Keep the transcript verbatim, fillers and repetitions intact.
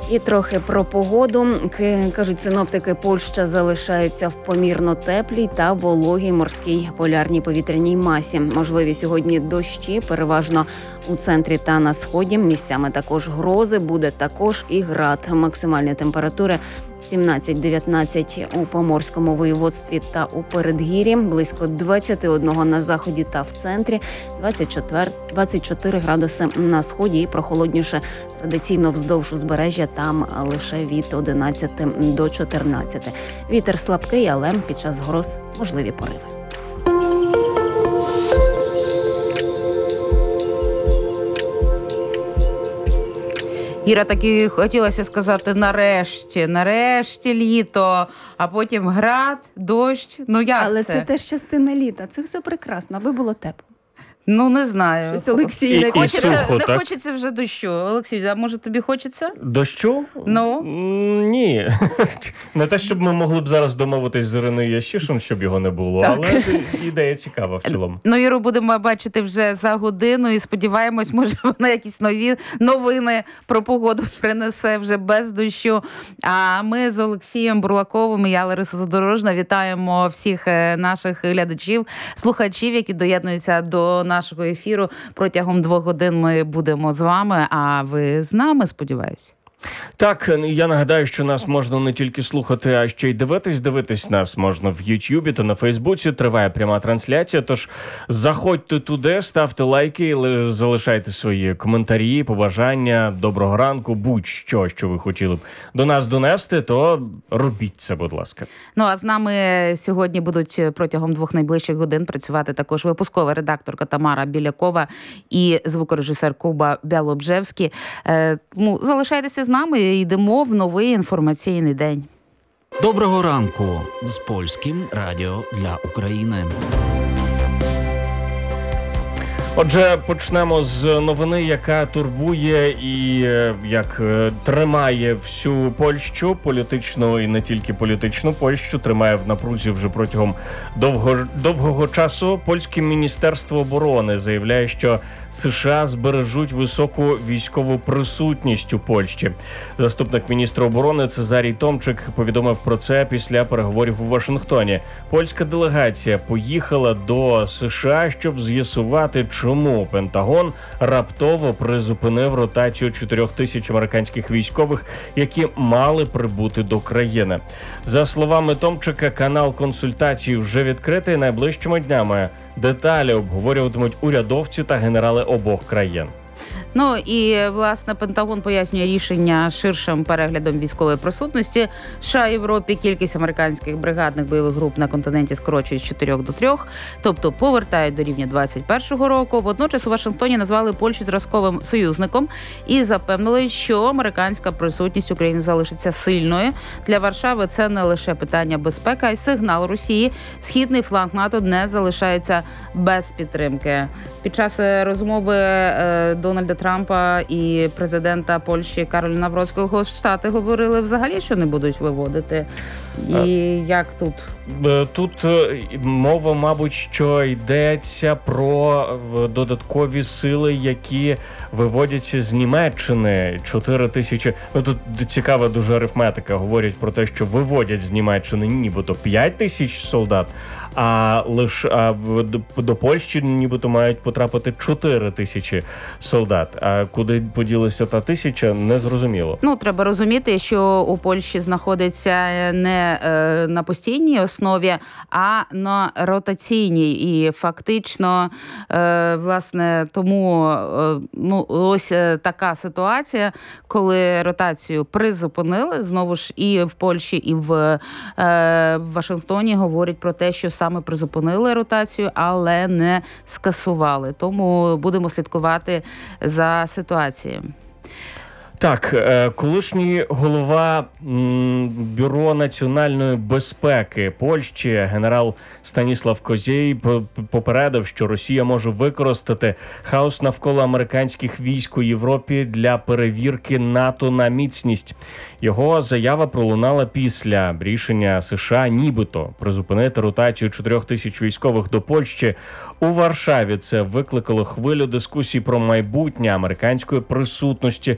І трохи про погоду. Кажуть, синоптики, Польща залишається в помірно теплій та вологій морській полярній повітряній масі. Можливі сьогодні дощі, переважно у центрі та на сході. Місцями також грози, буде також і град. Максимальні температури сімнадцять-дев'ятнадцять у Поморському воєводстві та у Передгір'ї, близько двадцять один на заході та в центрі, двадцять чотири градуси на сході і прохолодніше традиційно вздовж узбережжя, там лише від одинадцяти до чотирнадцяти. Вітер слабкий, але під час гроз можливі пориви. Іра, таки хотілося сказати нарешті, нарешті літо, а потім град, дощ, ну як Але це? це теж частина літа, це все прекрасно, аби було тепло. Ну, не знаю. Щось Олексій І- не і Хочеться, сухо, не так? хочеться вже дощу. Олексій, а може тобі хочеться? Дощу? Ну? М, Ні. Не те, щоб ми могли б зараз домовитись з Іриною Ящишин, щоб його не було, Так. але ідея цікава в цілому. Ну, Іру будемо бачити вже за годину і сподіваємось, може вона якісь нові новини про погоду принесе вже без дощу. А ми з Олексієм Бурлаковим і я, Лариса Задорожна, вітаємо всіх е, наших глядачів, слухачів, які доєднуються до нашого ефіру. Протягом двох годин ми будемо з вами, а ви з нами, сподіваюся. Так, я нагадаю, що нас можна не тільки слухати, а ще й дивитись. Дивитись нас можна в Ютубі та на Фейсбуці. Триває пряма трансляція, тож заходьте туди, ставте лайки, залишайте свої коментарі, побажання, доброго ранку, будь-що, що ви хотіли б до нас донести, то робіть це, будь ласка. Ну, а з нами сьогодні будуть протягом двох найближчих годин працювати також випускова редакторка Тамара Білякова і звукорежисер Куба Бялобжевський. Е, ну, залишайтеся з нами і йдемо в новий інформаційний день. Доброго ранку з Польським радіо для України. Отже, почнемо з новини, яка турбує і як тримає всю Польщу, політичну і не тільки політичну Польщу, тримає в напрузі вже протягом довго, довгого часу. Польське Міністерство оборони заявляє, що США збережуть високу військову присутність у Польщі. Заступник міністра оборони Цезарій Томчик повідомив про це після переговорів у Вашингтоні. Польська делегація поїхала до США, щоб з'ясувати, чому Пентагон раптово призупинив ротацію чотирьох тисяч американських військових, які мали прибути до країни. За словами Томчика, канал консультацій вже відкритий. Найближчими днями деталі обговорюватимуть урядовці та генерали обох країн. Ну і, власне, Пентагон пояснює рішення ширшим переглядом військової присутності США в Європі. Кількість американських бригадних бойових груп на континенті скорочують з чотирьох до трьох, тобто повертають до рівня двадцять першого року. Водночас у Вашингтоні назвали Польщу зразковим союзником і запевнили, що американська присутність України залишиться сильною. Для Варшави це не лише питання безпеки, а й сигнал Росії. Східний фланг НАТО не залишається без підтримки. Під час розмови Дональда Трампа і президента Польщі Кароля Навроцького Штати говорили взагалі, що не будуть виводити. І як тут? Тут мова, мабуть, що йдеться про додаткові сили, які виводяться з Німеччини. чотири тисячі. Ну, тут цікава дуже арифметика. Говорять про те, що виводять з Німеччини нібито п'ять тисяч солдат, а лише а до, до Польщі нібито мають потрапити чотири тисячі солдат. А куди поділися та тисяча, не зрозуміло. Ну, треба розуміти, що у Польщі знаходиться не е, на постійній основі, а на ротаційній. І фактично, е, власне, тому е, ну, ось така ситуація, коли ротацію призупинили, знову ж і в Польщі, і в, е, в Вашингтоні говорять про те, що саме призупинили ротацію, але не скасували. Тому будемо слідкувати за ситуацією. Так, колишній голова Бюро національної безпеки Польщі генерал Станіслав Козєй попередив, що Росія може використати хаос навколо американських військ у Європі для перевірки НАТО на міцність. Його заява пролунала після рішення США нібито призупинити ротацію чотирьох тисяч військових до Польщі. У Варшаві це викликало хвилю дискусій про майбутнє американської присутності